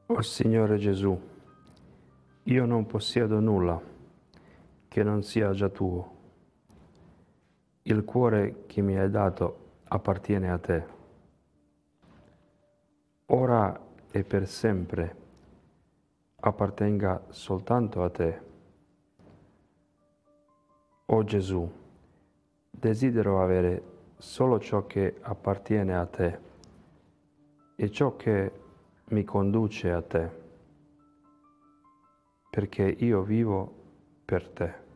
O Signore Gesù, io non possiedo nulla che non sia già tuo. Il cuore che mi hai dato appartiene a te. Ora e per sempre appartenga soltanto a te. O Gesù, desidero avere solo ciò che appartiene a te e ciò che mi conduce a te, perché io vivo per te.